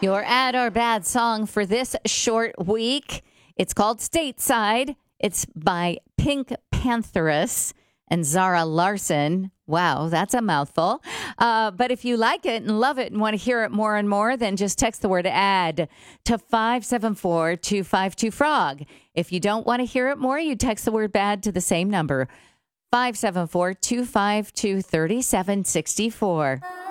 Your ad or bad song for this short week. It's called Stateside. It's by Pink Pantheress and Zara Larson. Wow, that's a mouthful. But if you like it and love it and want to hear it more and more, then just text the word ad to 574-252-FROG. If you don't want to hear it more, you text the word bad to the same number, 574-252-3764.